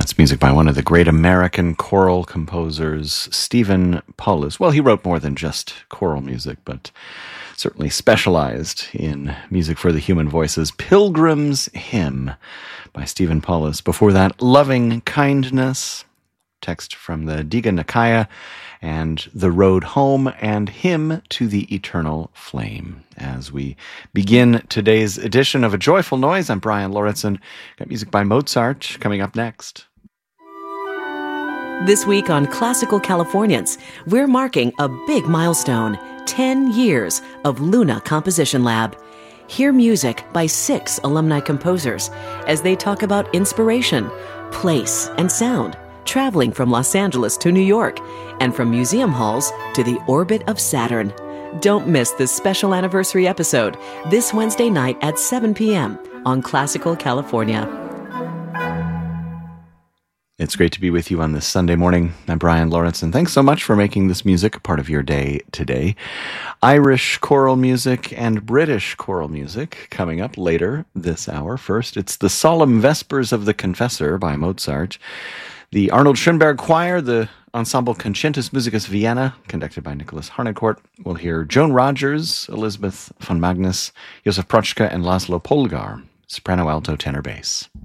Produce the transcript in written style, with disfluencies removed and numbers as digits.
That's music by one of the great American choral composers, Stephen Paulus. Well, he wrote more than just choral music, but certainly specialized in music for the human voices. Pilgrim's Hymn by Stephen Paulus. Before that, Loving Kindness, text from the Digha Nikaya, and The Road Home, and Hymn to the Eternal Flame. As we begin today's edition of A Joyful Noise, I'm Brian Lauritsen. Got music by Mozart coming up next. This week on Classical Californians, we're marking a big milestone, 10 years of Luna Composition Lab. Hear music by 6 alumni composers as they talk about inspiration, place, and sound, traveling from Los Angeles to New York, and from museum halls to the orbit of Saturn. Don't miss this special anniversary episode this Wednesday night at 7 p.m. on Classical California. It's great to be with you on this Sunday morning. I'm Brian Lauritsen. Thanks so much for making this music a part of your day today. Irish choral music and British choral music coming up later this hour. First, it's the Solemn Vespers of the Confessor by Mozart. The Arnold Schoenberg Choir, the Ensemble Concentus Musicus Vienna, conducted by Nicholas Harnoncourt. We'll hear Joan Rogers, Elizabeth von Magnus, Josef Prochka, and Laszlo Polgar, soprano, alto, tenor, bass.